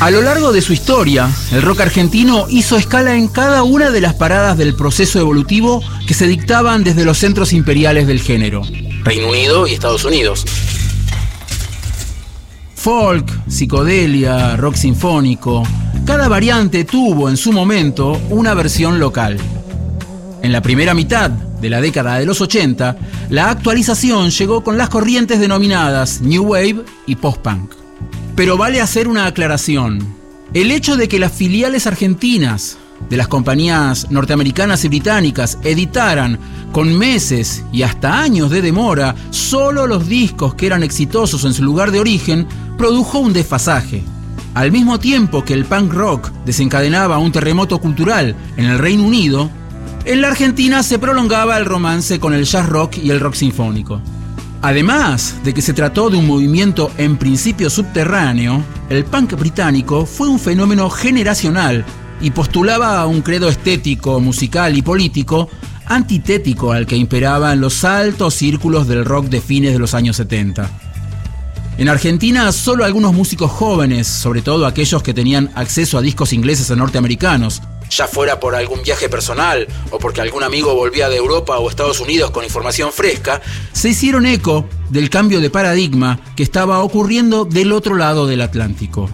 A lo largo de su historia, el rock argentino hizo escala en cada una de las paradas del proceso evolutivo que se dictaban desde los centros imperiales del género, Reino Unido y Estados Unidos. Folk, psicodelia, rock sinfónico, cada variante tuvo en su momento una versión local. En la primera mitad de la década de los 80, la actualización llegó con las corrientes denominadas New Wave y Post-Punk. Pero vale hacer una aclaración. El hecho de que las filiales argentinas de las compañías norteamericanas y británicas editaran con meses y hasta años de demora solo los discos que eran exitosos en su lugar de origen produjo un desfasaje. Al mismo tiempo que el punk rock desencadenaba un terremoto cultural en el Reino Unido, en la Argentina se prolongaba el romance con el jazz rock y el rock sinfónico. Además de que se trató de un movimiento en principio subterráneo, el punk británico fue un fenómeno generacional y postulaba un credo estético, musical y político antitético al que imperaba en los altos círculos del rock de fines de los años 70. En Argentina, solo algunos músicos jóvenes, sobre todo aquellos que tenían acceso a discos ingleses o norteamericanos, ya fuera por algún viaje personal o porque algún amigo volvía de Europa o Estados Unidos con información fresca, se hicieron eco del cambio de paradigma que estaba ocurriendo del otro lado del Atlántico.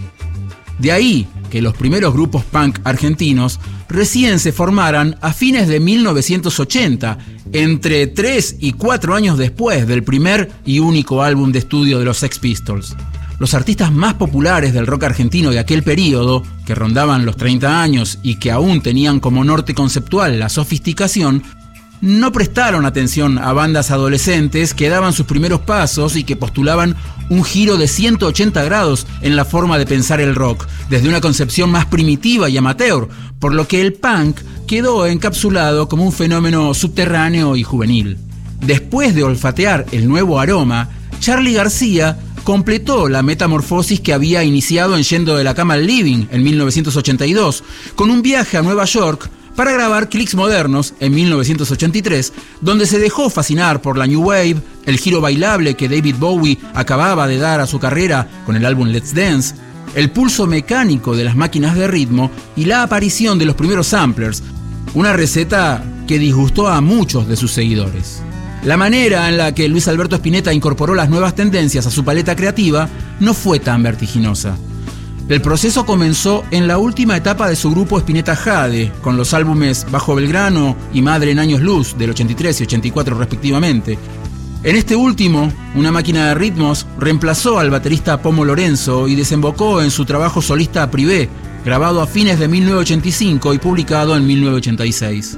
De ahí que los primeros grupos punk argentinos recién se formaran a fines de 1980, entre 3 y 4 años después del primer y único álbum de estudio de los Sex Pistols. Los artistas más populares del rock argentino de aquel periodo, que rondaban los 30 años y que aún tenían como norte conceptual la sofisticación, no prestaron atención a bandas adolescentes que daban sus primeros pasos y que postulaban un giro de 180 grados en la forma de pensar el rock, desde una concepción más primitiva y amateur, por lo que el punk quedó encapsulado como un fenómeno subterráneo y juvenil. Después de olfatear el nuevo aroma, Charly García completó la metamorfosis que había iniciado en Yendo de la Cama al Living en 1982, con un viaje a Nueva York para grabar Clics Modernos en 1983, donde se dejó fascinar por la New Wave, el giro bailable que David Bowie acababa de dar a su carrera con el álbum Let's Dance, el pulso mecánico de las máquinas de ritmo y la aparición de los primeros samplers, una receta que disgustó a muchos de sus seguidores. La manera en la que Luis Alberto Spinetta incorporó las nuevas tendencias a su paleta creativa no fue tan vertiginosa. El proceso comenzó en la última etapa de su grupo Spinetta Jade, con los álbumes Bajo Belgrano y Madre en Años Luz, del 83 y 84 respectivamente. En este último, una máquina de ritmos reemplazó al baterista Pomo Lorenzo y desembocó en su trabajo solista Privé, grabado a fines de 1985 y publicado en 1986.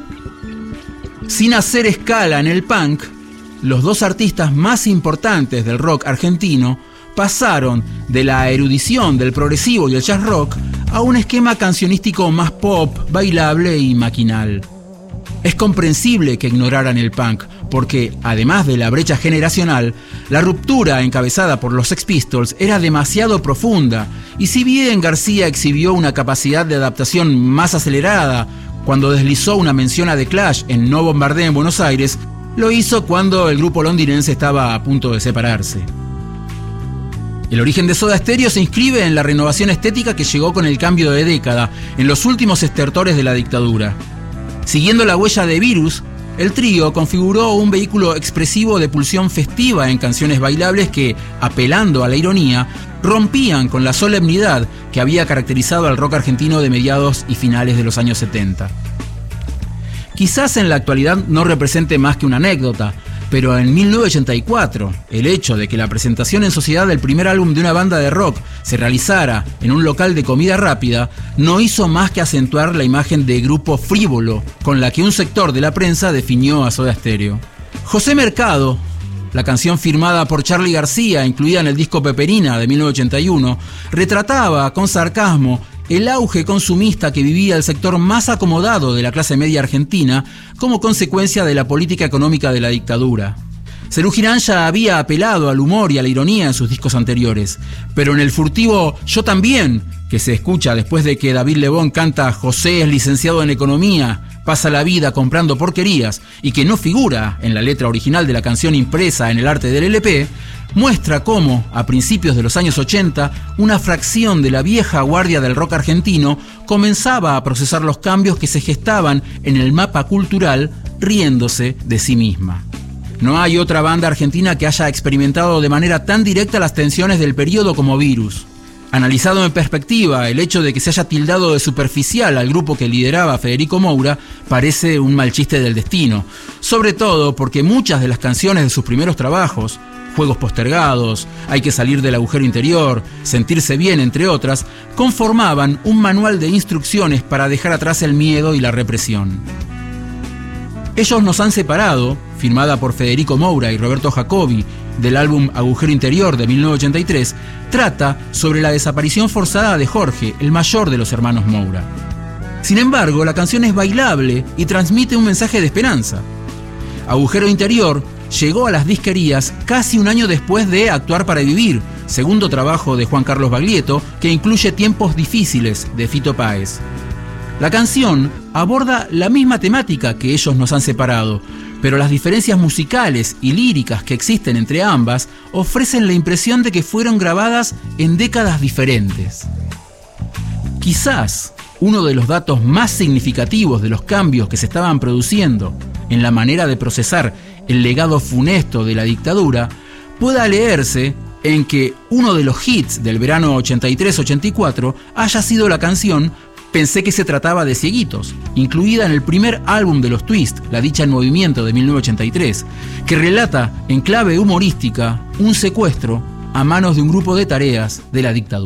Sin hacer escala en el punk, los dos artistas más importantes del rock argentino pasaron de la erudición del progresivo y el jazz rock a un esquema cancionístico más pop, bailable y maquinal. Es comprensible que ignoraran el punk, porque, además de la brecha generacional, la ruptura encabezada por los Sex Pistols era demasiado profunda, y si bien García exhibió una capacidad de adaptación más acelerada cuando deslizó una mención a The Clash en No Bombardé en Buenos Aires, lo hizo cuando el grupo londinense estaba a punto de separarse. El origen de Soda Stereo se inscribe en la renovación estética que llegó con el cambio de década, en los últimos estertores de la dictadura. Siguiendo la huella de Virus, el trío configuró un vehículo expresivo de pulsión festiva en canciones bailables que, apelando a la ironía, rompían con la solemnidad que había caracterizado al rock argentino de mediados y finales de los años 70. Quizás en la actualidad no represente más que una anécdota, pero en 1984, el hecho de que la presentación en sociedad del primer álbum de una banda de rock se realizara en un local de comida rápida no hizo más que acentuar la imagen de grupo frívolo con la que un sector de la prensa definió a Soda Stereo. José Mercado, la canción firmada por Charly García, incluida en el disco Peperina de 1981, retrataba con sarcasmo el auge consumista que vivía el sector más acomodado de la clase media argentina como consecuencia de la política económica de la dictadura. Serú Girán ya había apelado al humor y a la ironía en sus discos anteriores, pero en el furtivo Yo También, que se escucha después de que David Lebón canta José es licenciado en Economía pasa la vida comprando porquerías y que no figura en la letra original de la canción impresa en el arte del LP, muestra cómo, a principios de los años 80, una fracción de la vieja guardia del rock argentino comenzaba a procesar los cambios que se gestaban en el mapa cultural, riéndose de sí misma. No hay otra banda argentina que haya experimentado de manera tan directa las tensiones del periodo como Virus. Analizado en perspectiva, el hecho de que se haya tildado de superficial al grupo que lideraba Federico Moura parece un mal chiste del destino, sobre todo porque muchas de las canciones de sus primeros trabajos, Juegos Postergados, Hay que salir del agujero interior, Sentirse bien, entre otras, conformaban un manual de instrucciones para dejar atrás el miedo y la represión. Ellos nos han separado, firmada por Federico Moura y Roberto Jacobi, del álbum Agujero Interior de 1983, trata sobre la desaparición forzada de Jorge, el mayor de los hermanos Moura. Sin embargo, la canción es bailable y transmite un mensaje de esperanza. Agujero Interior llegó a las disquerías casi un año después de Actuar para Vivir, segundo trabajo de Juan Carlos Baglietto, que incluye Tiempos difíciles de Fito Páez. La canción aborda la misma temática que Ellos nos han separado, pero las diferencias musicales y líricas que existen entre ambas ofrecen la impresión de que fueron grabadas en décadas diferentes. Quizás uno de los datos más significativos de los cambios que se estaban produciendo en la manera de procesar el legado funesto de la dictadura pueda leerse en que uno de los hits del verano 83-84 haya sido la canción Pensé que se trataba de Cieguitos, incluida en el primer álbum de los Twist, La dicha en movimiento de 1983, que relata en clave humorística un secuestro a manos de un grupo de tareas de la dictadura.